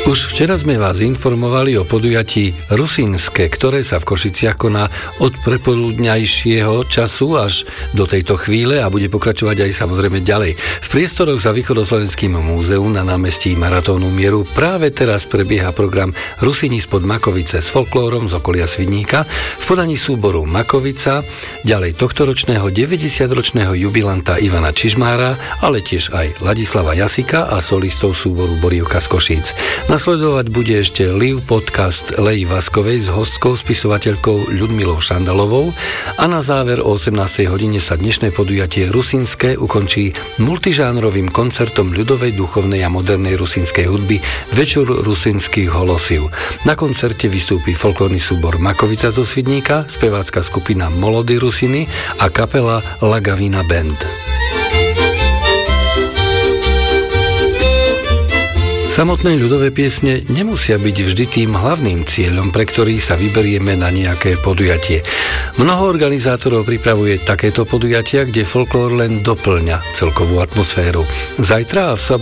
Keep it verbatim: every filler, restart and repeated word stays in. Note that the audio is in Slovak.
Už včera sme vás informovali o podujatí Rusínske, ktoré sa v Košiciach koná od prepoludňajšieho času až do tejto chvíle a bude pokračovať aj samozrejme ďalej. V priestoroch za Východoslovenským múzeum na námestí Maratónu mieru práve teraz prebieha program Rusíni spod Makovice s folklórom z okolia Svidníka v podaní súboru Makovica, ďalej tohtoročného deväťdesiatročného jubilanta Ivana Čižmára, ale tiež aj Ladislava Jasika a solistov súboru Borievka z Košíc. Nasledovať bude ešte live podcast Leji Vaskovej s hostkou spisovateľkou Ľudmilou Šandalovou a na záver o osemnástej hodine sa dnešné podujatie Rusínske ukončí multižánrovým koncertom ľudovej, duchovnej a modernej rusínskej hudby Večer rusínskych holosív. Na koncerte vystúpi folklórny súbor Makovica zo Svidníka, spevácka skupina Molody Rusiny a kapela Lagavina Band. Samotné ľudové piesne nemusia byť vždy tým hlavným cieľom, pre ktorý sa vyberieme na nejaké podujatie. Mnoho organizátorov pripravuje takéto podujatia, kde folklór len doplňa celkovú atmosféru. Zajtra a v sobotu